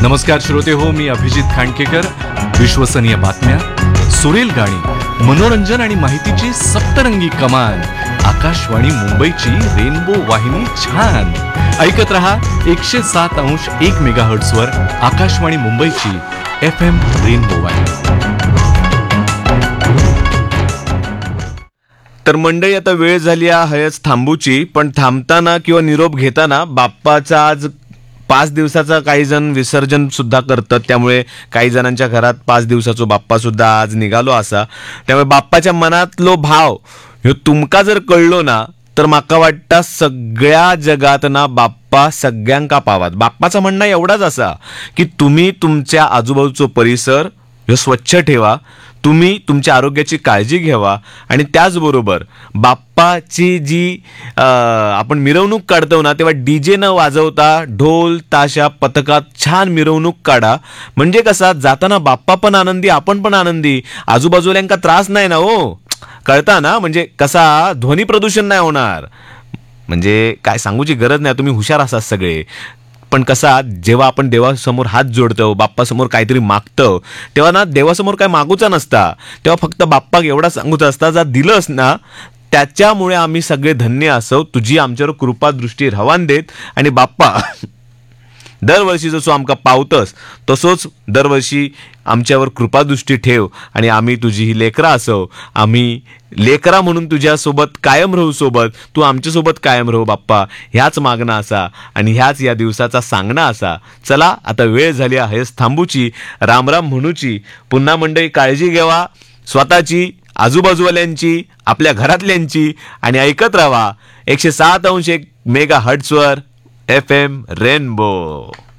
नमस्कार श्रोते हो, मी अभिजित खांडकेकर. विश्वसनीय बातम्या, सुरेल गाणी, मनोरंजन आणि माहितीची सप्तरंगी कमान. आकाशवाणी मुंबईची रेनबो वाहिनी छान. ऐकत रहा 107.1 मेगाहर्ट्झ वर आकाशवाणी मुंबईची FM रेनबो वाहिनी. तर मंडळी, आता वेळ झाली आहे हयच थांबूची. पण थांबताना किंवा निरोप घेताना बाप्पाचा आज 5 दिवसाचा काही जण विसर्जन सुद्धा करतात. त्यामुळे काही जणांच्या घरात 5 दिवसाचो बाप्पा सुद्धा आज निघालो असा. त्यामुळे बाप्पाच्या मनातलो भाव ह्यो तुमका जर कळलो ना, तर माका वाटतं सगळ्या जगात ना बाप्पा सगळ्यांका पावात. बाप्पाचं म्हणणं एवढाच असा की तुम्ही तुमच्या आजूबाजूचो परिसर ह्यो स्वच्छ ठेवा, तुम्ही तुमच्या आरोग्याची काळजी घ्यावा आणि त्याचबरोबर बाप्पाची जी आपण मिरवणूक काढतो ना, तेव्हा DJ न वाजवता ढोल ताशा पथकात छान मिरवणूक काढा. म्हणजे कसा जाताना बाप्पा पण आनंदी, आपण पण आनंदी, आजूबाजूल्यांका त्रास नाही ना हो, कळता ना. म्हणजे कसा ध्वनी प्रदूषण नाही होणार. म्हणजे काय सांगूची गरज नाही, तुम्ही हुशार असाल सगळे. पण कसा जेव्हा आपण देवासमोर हात जोडतो, बाप्पासमोर काहीतरी मागतो, तेव्हा ना देवासमोर काय मागूचा नसता. तेव्हा फक्त बाप्पाक एवढा सांगूचा असता, जर दिलंस ना त्याच्यामुळे आम्ही सगळे धन्य असो. तुझी आमच्यावर कृपा दृष्टी रवान देत. आणि बाप्पा दरवर्षी जसो आमका पावतस तसोच दरवर्षी आमच्यावर कृपादृष्टी ठेव. आणि आम्ही तुझी ही लेकरा असो, आम्ही लेकरा म्हणून तुझ्यासोबत कायम राहू सोबत. तू आमच्यासोबत कायम राहू बाप्पा, ह्याच मागणं असा आणि ह्याच या दिवसाचा सांगणं असा. चला, आता वेळ झाली आहे थांबूची, राम राम म्हणूची. पुन्हा मंडळी, काळजी घ्यावा स्वतःची, आजूबाजूवाल्यांची, आपल्या घरातल्यांची. आणि ऐकत राहा 107.1 मेगाहर्ट्झ वर FM रेनबो.